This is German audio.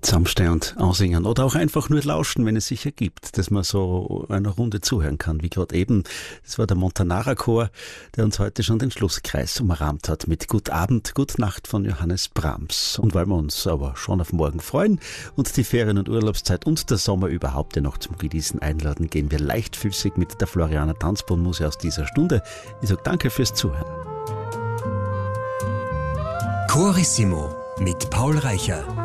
zusammenstehen und ansingen oder auch einfach nur lauschen, wenn es sich ergibt, dass man so einer Runde zuhören kann, wie gerade eben. Das war der Montanara Chor, der uns heute schon den Schlusskreis umrahmt hat mit Gut Abend, Gut Nacht von Johannes Brahms. Und weil wir uns aber schon auf morgen freuen und die Ferien- und Urlaubszeit und der Sommer überhaupt ja noch zum Genießen einladen, gehen wir leichtfüßig mit der Floriana Tanzbohnmuse aus dieser Stunde. Ich sage danke fürs Zuhören. Chorissimo mit Paul Reicher.